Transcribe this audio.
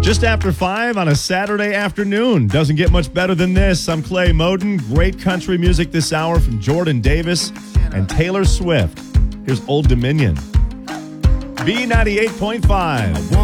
Just after 5 on a Saturday afternoon. Doesn't get much better than this. I'm Clay Moden. Great country music this hour from Jordan Davis and Taylor Swift. Here's Old Dominion. B98.5.